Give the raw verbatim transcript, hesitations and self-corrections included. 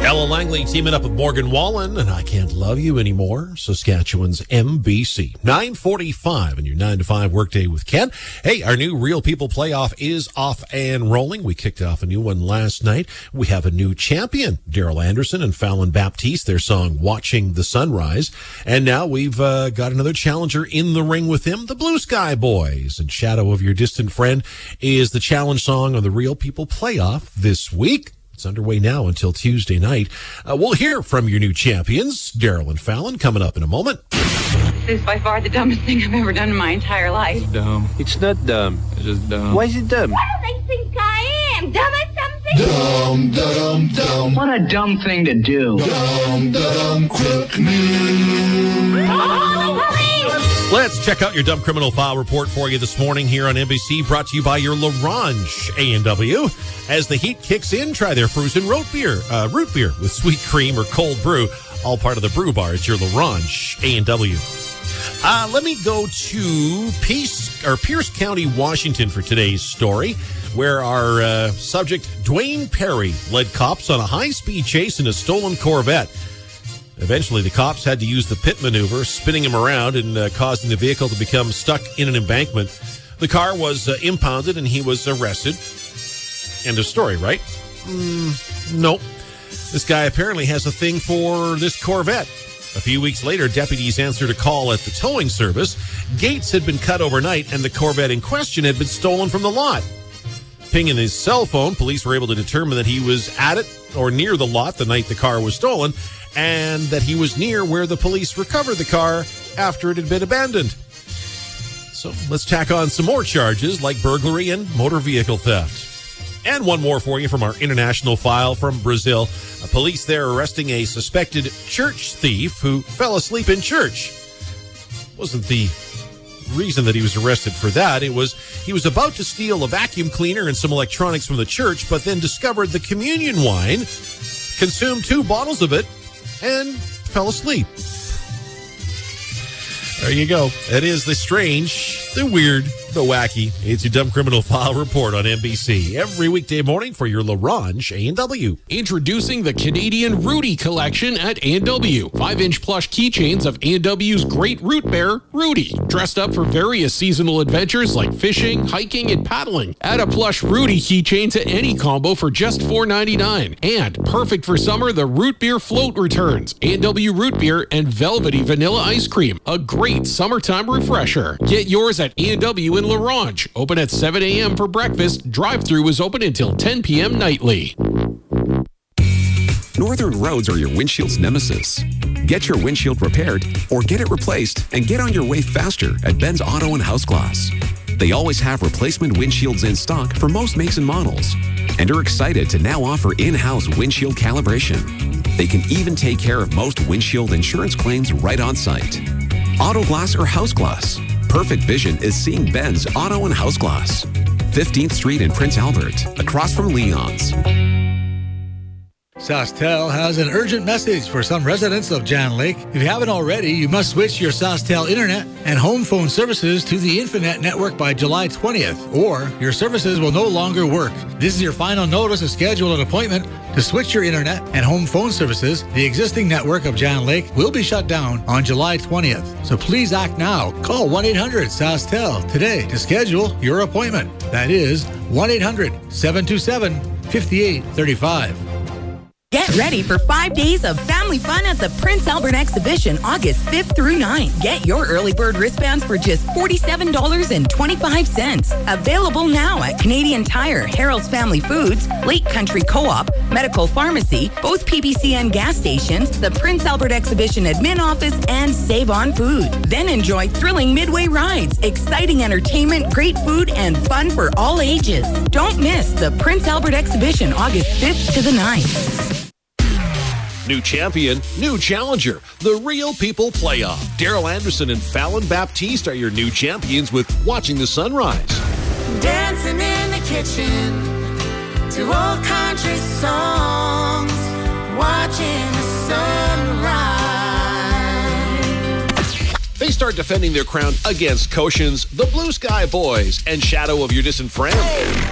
Ella Langley teaming up with Morgan Wallen and I Can't Love You Anymore, Saskatchewan's M B C. nine forty-five and your nine to five workday with Ken. Hey, our new Real People playoff is off and rolling. We kicked off a new one last night. We have a new champion, Daryl Anderson and Fallon Baptiste, their song Watching the Sunrise. And now we've uh, got another challenger in the ring with him, the Blue Sky Boys. And Shadow of Your Distant Friend is the challenge song on the Real People playoff this week. It's underway now until Tuesday night. Uh, we'll hear from your new champions, Daryl and Fallon, coming up in a moment. This is by far the dumbest thing I've ever done in my entire life. It's dumb. It's not dumb. It's just dumb. Why is it dumb? What do they think I am? Dumb as something? Dumb, dumb, dumb. What a dumb thing to do. Dumb, dumb, quick news. Oh, the police! Let's check out your dumb criminal file report for you this morning here on N B C, brought to you by your L'Orange A and W. As the heat kicks in, try their frozen root beer, uh, root beer with sweet cream or cold brew, all part of the brew bar. It's your L'Orange A and W. Uh, let me go to Peace, or Pierce County, Washington for today's story, where our uh, subject, Dwayne Perry, led cops on a high-speed chase in a stolen Corvette. Eventually, the cops had to use the pit maneuver, spinning him around and uh, causing the vehicle to become stuck in an embankment. The car was uh, impounded and he was arrested. End of story, right? Mm, nope. This guy apparently has a thing for this Corvette. A few weeks later, deputies answered a call at the towing service. Gates had been cut overnight and the Corvette in question had been stolen from the lot. Pinging his cell phone, police were able to determine that he was at it or near the lot the night the car was stolen, and that he was near where the police recovered the car after it had been abandoned. So let's tack on some more charges like burglary and motor vehicle theft. And one more for you from our international file from Brazil. Uh, police there arresting a suspected church thief who fell asleep in church. Wasn't the reason that he was arrested for that. It was he was about to steal a vacuum cleaner and some electronics from the church, but then discovered the communion wine, consumed two bottles of it, and fell asleep. There you go. That is the strange, the weird, the wacky. It's your Dumb Criminal File report on N B C every weekday morning for your L'Orange A and W. Introducing the Canadian Rudy collection at A and W. Five-inch plush keychains of A and W's great root bear, Rudy. Dressed up for various seasonal adventures like fishing, hiking, and paddling. Add a plush Rudy keychain to any combo for just four ninety-nine. And perfect for summer, the root beer float returns. A and W root beer and velvety vanilla ice cream. A great summertime refresher. Get yours at A and W in L'Orange. Open at seven a.m. for breakfast. Drive-thru is open until ten p.m. nightly. Northern roads are your windshield's nemesis. Get your windshield repaired or get it replaced and get on your way faster at Ben's Auto and House Glass. They always have replacement windshields in stock for most makes and models and are excited to now offer in-house windshield calibration. They can even take care of most windshield insurance claims right on site. Auto Glass or House Glass. Perfect vision is seeing Ben's Auto and House Glass. fifteenth Street in Prince Albert, across from Leon's. SaskTel has an urgent message for some residents of Jan Lake. If you haven't already, you must switch your SaskTel internet and home phone services to the Infinet network by July twentieth, or your services will no longer work. This is your final notice to schedule an appointment to switch your internet and home phone services. The existing network of Jan Lake will be shut down on July twentieth. So please act now. Call one eight hundred SaskTel today to schedule your appointment. That is one eight hundred seven two seven five eight three five. Get ready for five days of family fun at the Prince Albert Exhibition, August fifth through ninth. Get your early bird wristbands for just forty-seven dollars and twenty-five cents. Available now at Canadian Tire, Harold's Family Foods, Lake Country Co-op, Medical Pharmacy, both P B C and gas stations, the Prince Albert Exhibition admin office, and Save on Food. Then enjoy thrilling midway rides, exciting entertainment, great food, and fun for all ages. Don't miss the Prince Albert Exhibition, August fifth to the ninth. New champion, new challenger, the Real People playoff. Daryl Anderson and Fallon Baptiste are your new champions with Watching the Sunrise. Dancing in the kitchen to old country songs, watching the sunrise. They start defending their crown against Cochin's The Blue Sky Boys and Shadow of Your Distant Friend.